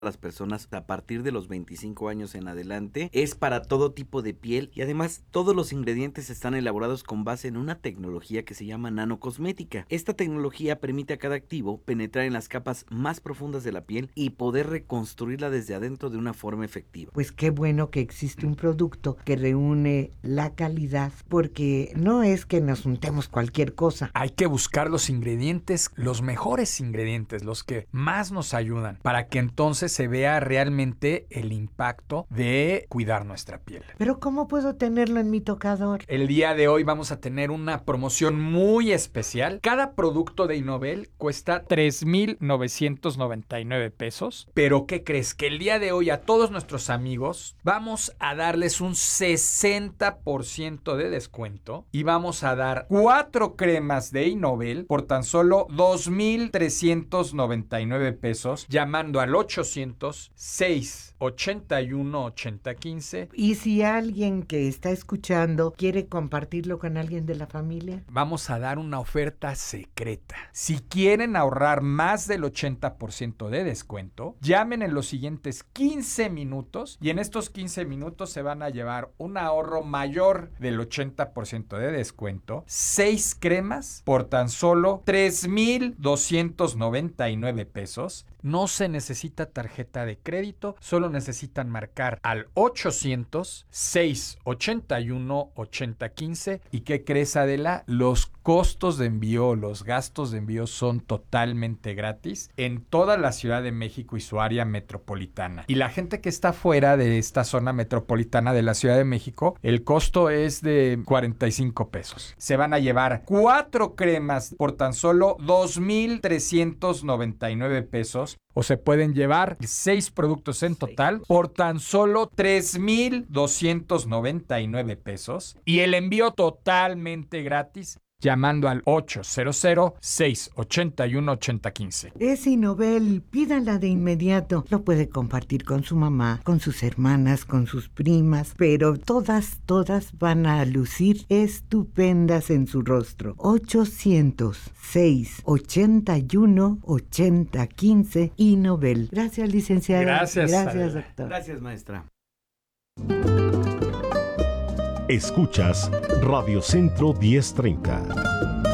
las personas a partir de los 25 años en adelante. Es para todo tipo de piel y además todos los ingredientes están elaborados con base en una tecnología que se llama nanocosmética. Esta tecnología permite a cada activo penetrar en las capas más profundas de la piel y poder reconstruirla desde adentro de una forma efectiva. Pues qué bueno que existe un producto que reúne la calidad, porque no es que nos untemos cualquier cosa. Hay que buscar los ingredientes, los mejores ingredientes, los que más nos ayudan, para que entonces se vea realmente el impacto de cuidar nuestra piel. Pero ¿cómo puedo tenerlo en mi tocador? El día de hoy vamos a tener una promoción muy especial. Cada producto de Innovel cuesta 3,999 pesos. Pero ¿qué crees? Que el día de hoy a todos nuestros amigos vamos a darles un 60% de descuento y vamos a dar 4 cremas de Innovel por tan solo 2,399 pesos, llamando al 800-681-8015. Y si alguien que está escuchando quiere compartirlo con alguien de la familia, vamos a dar una oferta secreta. Si quieren ahorrar más del 80% de descuento, llamen en los siguientes 15 minutos y en estos 15 minutos se van a llevar un ahorro mayor del 80% de descuento, 6 cremas por tan solo 3,299 pesos. No se necesita tarjeta de crédito, solo necesitan marcar al 800-681-8015. ¿Y qué crees, Adela? Los costos de envío, los gastos de envío son totalmente gratis en toda la Ciudad de México y su área metropolitana. Y la gente que está fuera de esta zona metropolitana de la Ciudad de México, el costo es de 45 pesos. Se van a llevar 4 cremas por tan solo 2,399 pesos. O se pueden llevar 6 productos en total por tan solo 3,299 pesos. Y el envío totalmente gratis llamando al 800-681-8015. es Innovel, pídala de inmediato. Lo puede compartir con su mamá, con sus hermanas, con sus primas, pero todas van a lucir estupendas en su rostro. 800-681-8015, Innovel. Gracias, licenciada. Gracias, doctor. Gracias, maestra. Escuchas Radio Centro 1030.